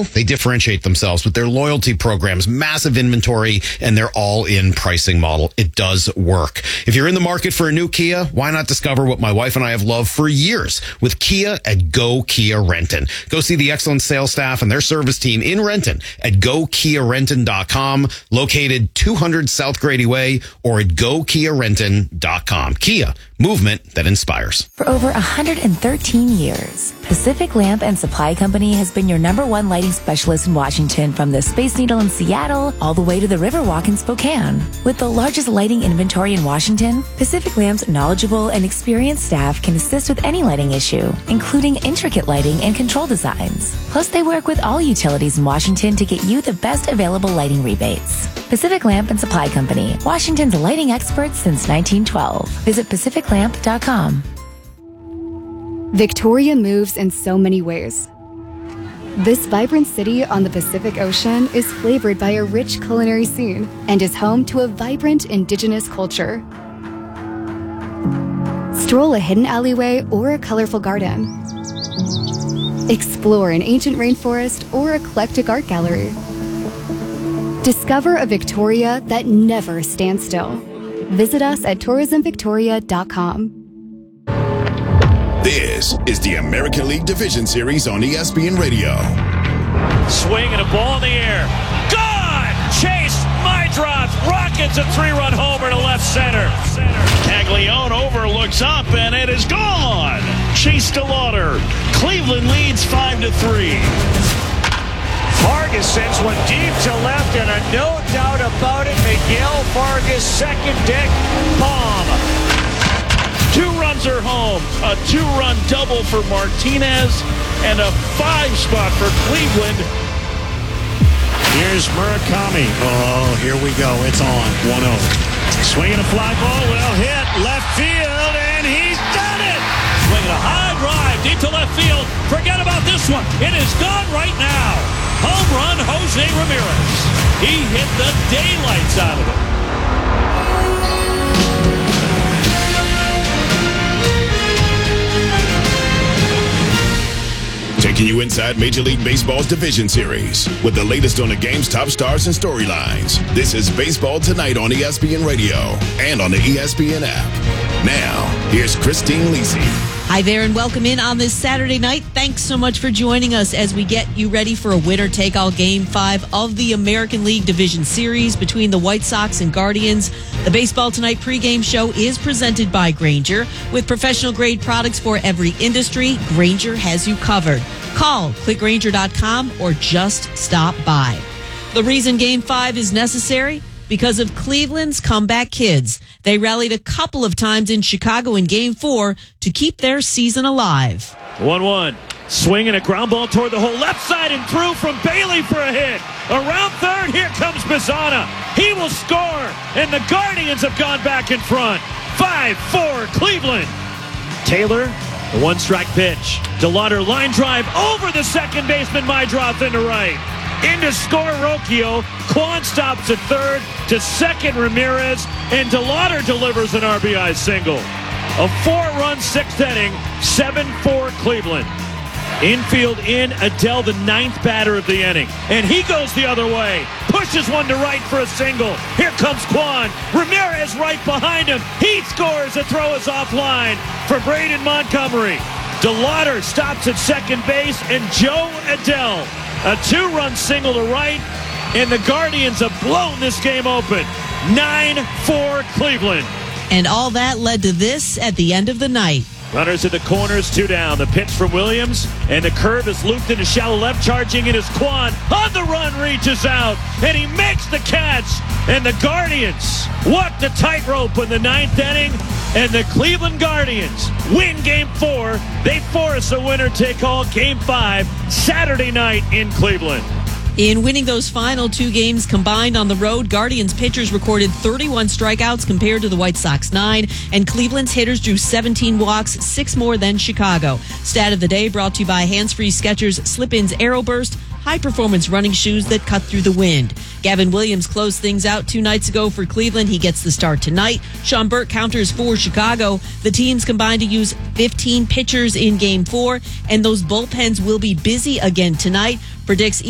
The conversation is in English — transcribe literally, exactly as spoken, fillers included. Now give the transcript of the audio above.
Well, they differentiate themselves with their loyalty programs, massive inventory, and their all-in pricing model. It does work. If you're in the market for a new Kia, why not discover what my wife and I have loved for years with Kia at Go Kia Renton. Go see the excellent sales staff and their service team in Renton at go kia renton dot com, located two hundred South Grady Way, or at go kia renton dot com. Kia, movement that inspires. For over one hundred thirteen years, Pacific Lamp and Supply Company has been your number one lighting specialist in Washington, from the Space Needle in Seattle all the way to the Riverwalk in Spokane. With the largest lighting inventory in Washington, Pacific Lamp's knowledgeable and experienced staff can assist with any lighting issue, including intricate lighting and control designs. Plus, they work with all utilities in Washington to get you the best available lighting rebates. Pacific Lamp and Supply Company, Washington's lighting experts since nineteen twelve. Visit pacific lamp dot com. Victoria moves in so many ways. This vibrant city on the Pacific Ocean is flavored by a rich culinary scene and is home to a vibrant indigenous culture. Stroll a hidden alleyway or a colorful garden. Explore an ancient rainforest or eclectic art gallery. Discover a Victoria that never stands still. Visit us at tourism victoria dot com. This is the American League Division Series on E S P N Radio. Swing and a ball in the air. Gone! Chase, my drops, rockets a three-run homer to left center. Taglione overlooks up, and it is gone! Chase DeLauder. Cleveland leads five to three. Vargas sends one deep to left, and a no doubt about it, Miguel Vargas, second deck bomb. Two runs are home. A two-run double for Martinez and a five-spot for Cleveland. Here's Murakami. Oh, here we go. It's on. one oh. Swinging a fly ball. Well hit. Left field, and he's done it. Swinging a high drive deep to left field. Forget about this one. It is gone right now. Home run, Jose Ramirez. He hit the daylights out of it. Taking you inside Major League Baseball's Division Series with the latest on the game's top stars and storylines. This is Baseball Tonight on E S P N Radio and on the E S P N app. Now, here's Christine Lisi. Hi there and welcome in on this Saturday night. Thanks so much for joining us as we get you ready for a winner-take-all Game five of the American League Division Series between the White Sox and Guardians. The Baseball Tonight pregame show is presented by Grainger. With professional-grade products for every industry, Grainger has you covered. Call, click grainger dot com, or just stop by. The reason Game five is necessary? Because of Cleveland's comeback kids. They rallied a couple of times in Chicago in Game four to keep their season alive. one one. Swinging a ground ball toward the hole left side and through from Bailey for a hit. Around third, here comes Bizana. He will score, and the Guardians have gone back in front. five four Cleveland. Taylor, the one-strike pitch. DeLauder line drive over the second baseman. Mydroth into right. Into score Rocchio. Kwan stops at third. To second Ramirez. And DeLauder delivers an R B I single. A four-run sixth inning. seven four Cleveland. Infield in. Adell, the ninth batter of the inning. And he goes the other way. Pushes one to right for a single. Here comes Kwan. Ramirez right behind him. He scores. The throw is offline for Braden Montgomery. DeLauder stops at second base. And Joe Adell, a two-run single to right, and the Guardians have blown this game open. nine four Cleveland. And all that led to this at the end of the night. Runners at the corners, two down. The pitch from Williams, and the curve is looped into shallow left. Charging in is Kwan. On the run, reaches out, and he makes the catch. And the Guardians walk the tightrope in the ninth inning, and the Cleveland Guardians win Game four. They force a winner-take-all Game five Saturday night in Cleveland. In winning those final two games combined on the road, Guardians pitchers recorded thirty-one strikeouts compared to the White Sox nine, and Cleveland's hitters drew seventeen walks, six more than Chicago. Stat of the day brought to you by Hands-Free Skechers Slip-Ins Aero Burst, high-performance running shoes that cut through the wind. Gavin Williams closed things out two nights ago for Cleveland. He gets the start tonight. Sean Burt counters for Chicago. The teams combined to use fifteen pitchers in Game four, and those bullpens will be busy again tonight, predicts